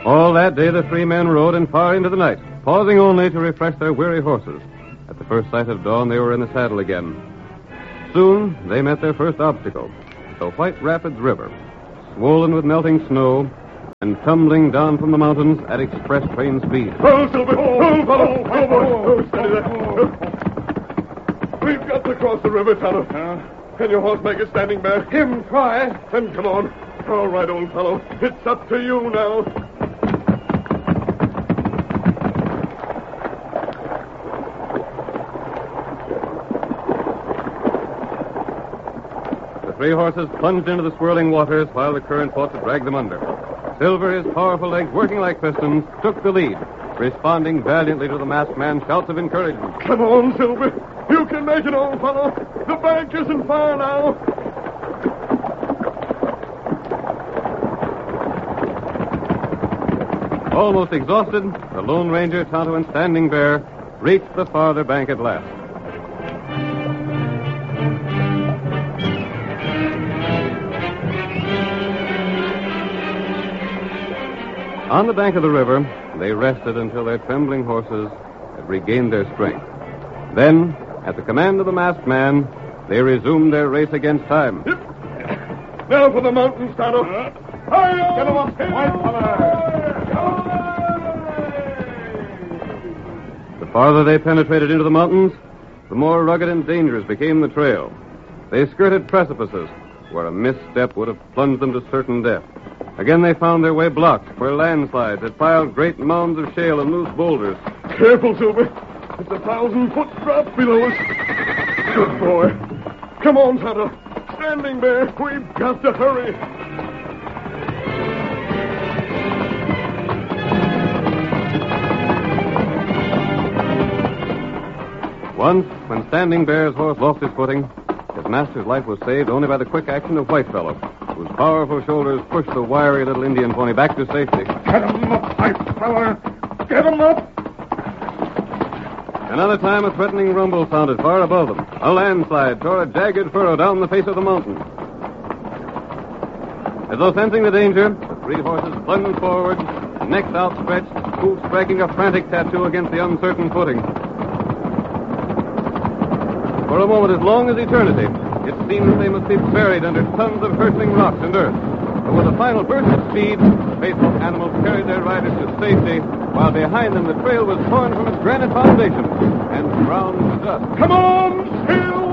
All that day the three men rode and far into the night, pausing only to refresh their weary horses. At the first sight of dawn, they were in the saddle again. Soon, they met their first obstacle, the White Rapids River, swollen with melting snow and tumbling down from the mountains at express train speed. Oh, Silver! Oh, fellow! Oh, steady there. We've got to cross the river, Tonto. Can your horse make it standing bear? Him try. Then come on. All right, old fellow. It's up to you now. The three horses plunged into the swirling waters while the current fought to drag them under. Silver, his powerful legs working like pistons, took the lead, responding valiantly to the masked man's shouts of encouragement. Come on, Silver. You can make it, old fellow. The bank isn't far now. Almost exhausted, the Lone Ranger, Tonto, and Standing Bear reached the farther bank at last. On the bank of the river, they rested until their trembling horses had regained their strength. Then, at the command of the masked man, they resumed their race against time. Now for the mountains, Tonto. Get him up, white The farther they penetrated into the mountains, the more rugged and dangerous became the trail. They skirted precipices where a misstep would have plunged them to certain death. Again, they found their way blocked where landslides had piled great mounds of shale and loose boulders. Careful, Silver. It's 1,000-foot drop below us. Good boy. Come on, Tonto. Standing Bear, we've got to hurry. Once, when Standing Bear's horse lost his footing, his master's life was saved only by the quick action of Whitefellow, whose powerful shoulders pushed the wiry little Indian pony back to safety. Get him up, Whitefellow. Get him up. Another time, a threatening rumble sounded far above them. A landslide tore a jagged furrow down the face of the mountain. As though sensing the danger, the three horses plunged forward, necks outstretched, hoofs striking a frantic tattoo against the uncertain footing. For a moment as long as eternity, it seemed that they must be buried under tons of hurtling rocks and earth. But with a final burst of speed, the faithful animals carried their riders to safety, while behind them the trail was torn from its granite foundation and ground to dust. Come on, Silver!